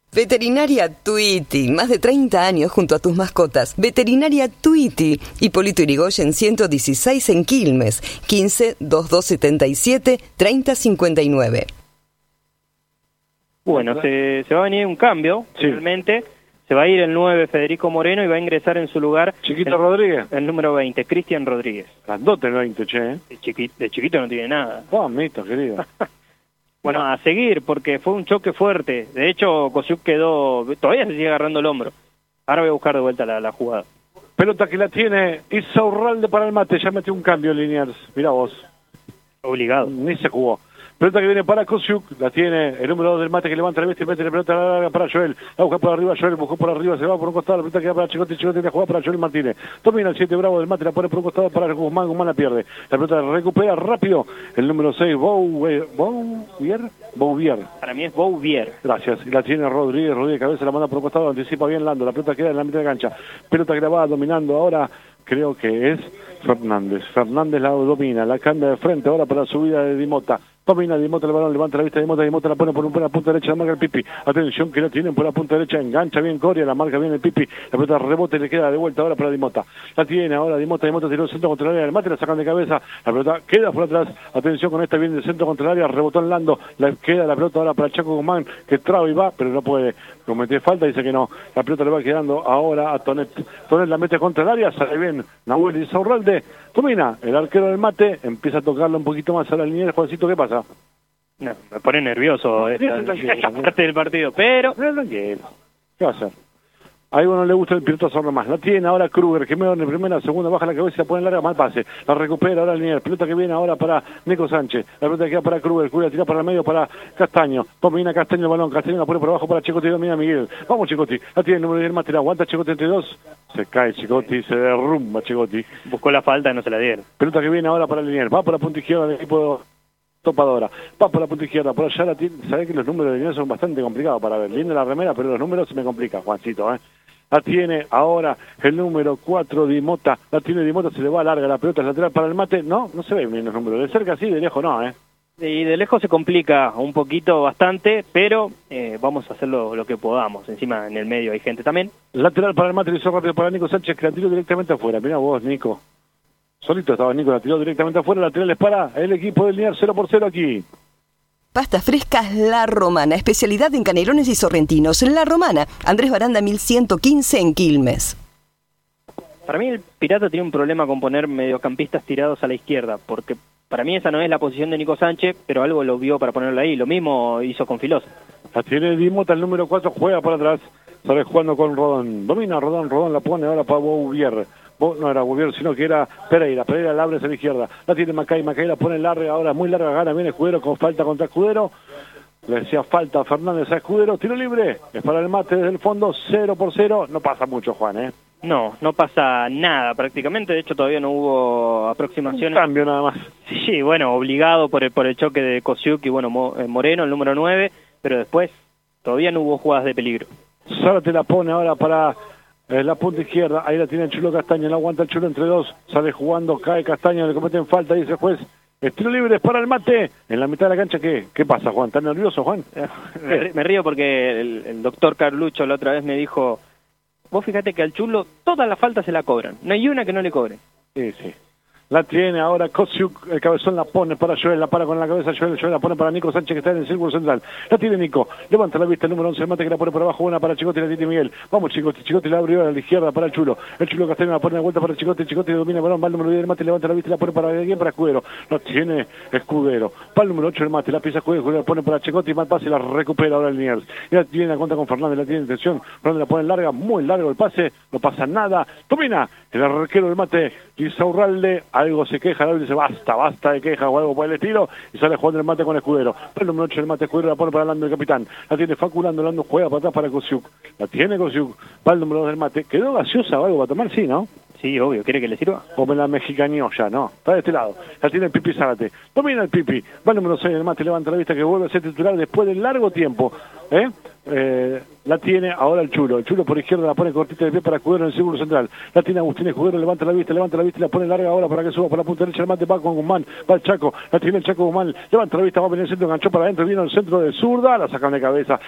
Veterinaria Tuiti, más de 30 años junto a tus mascotas. Veterinaria Tuiti, Hipólito Yrigoyen 116 en Quilmes, 15-2277-3059. Bueno, se va a venir un cambio, realmente. Se va a ir el 9 Federico Moreno y va a ingresar en su lugar Chiquito Rodríguez. El número 20, Cristian Rodríguez. Grandote el 20, che. De chiquito no tiene nada. Mamita, querido. Bueno, a seguir, porque fue un choque fuerte. De hecho, Kosiuk quedó... Todavía se sigue agarrando el hombro. Ahora voy a buscar de vuelta la jugada. Pelota que la tiene Isaurralde para el mate. Ya metió un cambio en Liniers. Mirá vos. Obligado. Ni se jugó. Pelota que viene para Kosiuk, la tiene el número 2 del mate que levanta la vista y mete la pelota larga para Joel. La busca por arriba, Joel buscó por arriba, se va por un costado, la pelota queda para Chicote, Chicote la juega para Joel Martínez. Domina el 7 Bravo del mate, la pone por un costado para Guzmán, Guzmán la pierde. La pelota recupera rápido el número 6, Bouvier. Para mí es Bouvier. Gracias. Y la tiene Rodríguez, cabeza la manda por un costado, anticipa bien Lando, la pelota queda en la mitad de la cancha. Pelota grabada dominando ahora, creo que es Fernández. Fernández la domina, la cambia de frente ahora para la subida de Dimota. Domina Dimota el balón, levanta la vista de Dimota, Dimota la pone por una punta derecha, la marca el Pipi. Atención que la tienen por la punta derecha, engancha bien Coria, la marca bien el Pipi. La pelota rebote y le queda de vuelta ahora para Dimota. La tiene ahora Dimota tiró el centro contra el área del mate, la sacan de cabeza. La pelota queda por atrás. Atención con esta bien del centro contra el área, rebotó en Lando. La queda la pelota ahora para Chaco Guzmán, que traba y va, pero no puede. Comete falta, dice que no. La pelota le va quedando ahora a Tonet. Tonet la mete contra el área, sale bien Nahuel Isaurralde. Domina el arquero del mate, empieza a tocarlo un poquito más a la línea. Juancito, ¿qué pasa? No, me pone nervioso esta parte del partido, pero... ¿Qué va a hacer? A alguno no le gusta el piloto hacerlo más. La tiene ahora Kruger, que me en primera, segunda, baja la cabeza y la pone larga, mal pase. La recupera ahora el Liniers. Pelota que viene ahora para Nico Sánchez. La pelota que queda para Kruger la tira para el medio para Castaño. Domina Castaño el balón. Castaño la pone por abajo para Chicote y domina Miguel. Vamos Chicote. La tiene el número 10 mate. La aguanta Chicote entre dos. Se cae Chicote, se derrumba Chicote. Buscó la falta y no se la dieron. Pelota que viene ahora para el Liniers. Va por la punta izquierda del equipo topadora. Va por la punta izquierda. Por allá la tiene. Sabés que los números de Liniers son bastante complicados para ver. Linda la remera, pero los números se me complican, Juancito, La tiene ahora el número 4 Dimota. La tiene Dimota, se le va larga la pelota lateral para el mate. No se ven bien los números. De cerca sí, de lejos no, Y de lejos se complica un poquito, bastante, pero vamos a hacer lo que podamos. Encima en el medio hay gente también. Lateral para el mate, lo hizo rápido para Nico Sánchez, que la tiró directamente afuera. Mirá vos, Nico. Solito estaba Nico, la tiró directamente afuera. Laterales para el equipo del Liniers, 0-0 aquí. Pastas frescas La Romana, especialidad en canelones y sorrentinos. La Romana, Andrés Baranda 1115 en Quilmes. Para mí el Pirata tiene un problema con poner mediocampistas tirados a la izquierda, porque para mí esa no es la posición de Nico Sánchez, pero algo lo vio para ponerlo ahí. Lo mismo hizo con Filosa. La tiene Dimota, el número 4, juega para atrás. Sale jugando con Rodón. Domina Rodón la pone ahora para Bouvier. No era Bouvier, sino que era Pereira. Pereira la abre hacia la izquierda. La tiene Macay la pone larga, ahora muy larga, gana, viene Escudero con falta contra Escudero. Le decía falta a Fernández a Escudero, tiro libre. Es para el mate desde el fondo, 0-0. No pasa mucho, Juan, No pasa nada prácticamente. De hecho, todavía no hubo aproximaciones. Un cambio nada más. Sí, bueno, obligado por el choque de Kosiuk y bueno, Moreno, el número 9. Pero después, todavía no hubo jugadas de peligro. Zárate la pone ahora para la punta izquierda. Ahí la tiene el Chulo Castaño. La aguanta el Chulo entre dos. Sale jugando, cae Castaño, le cometen falta, dice el juez. Estilo libre es para el mate. En la mitad de la cancha, ¿qué pasa, Juan? ¿Estás nervioso, Juan? Me río porque el doctor Carlucho la otra vez me dijo, vos fíjate que al Chulo todas las faltas se la cobran. No hay una que no le cobre. Sí. La tiene ahora Kosiuk, el cabezón la pone para Joel, la para con la cabeza Joel la pone para Nico Sánchez que está en el círculo central. La tiene Nico, levanta la vista el número 11, el mate que la pone por abajo, buena para Chicote y la tiene Miguel. Vamos Chicote la abrió a la izquierda para el Chulo Castaño la pone de vuelta para Chicote domina el balón, va el número 10 el mate, levanta la vista y la pone para alguien para Escudero. La tiene Escudero, va el número 8 el mate, la pisa Escudero, la pone para Chicote y mal pase, la recupera ahora el Liniers. Y la tiene la cuenta con Fernández, la tiene en tensión, Fernández la pone larga, muy largo el pase, no pasa nada, domina el arquero del mate, Isaurralde, algo se queja, dice basta de queja o algo por el estilo, y sale jugando el mate con Escudero. El número 8 el mate Escudero la pone para Lando el capitán. La tiene Faculando, Lando juega para atrás para Kosiuk. La tiene Kosiuk, va el número 2 del mate. ¿Quedó gaseosa o algo para tomar? Sí, ¿no? Sí, obvio, ¿quiere que le sirva? O me la mexicaneó ya, ¿no? Está de este lado. La tiene el Pipi Zárate. Domina el Pipi. Va el número 6 del mate, levanta la vista que vuelve a ser titular después de largo tiempo. La tiene ahora el Chulo por izquierda la pone cortita de pie para Escudero en el círculo central. La tiene Agustín Escudero, levanta la vista y la pone larga ahora para que suba por la punta derecha. El mate va con Guzmán, va el Chaco, la tiene el Chaco Guzmán, levanta la vista, va a venir el centro, enganchó para adentro, vino el centro de zurda, la sacan de cabeza.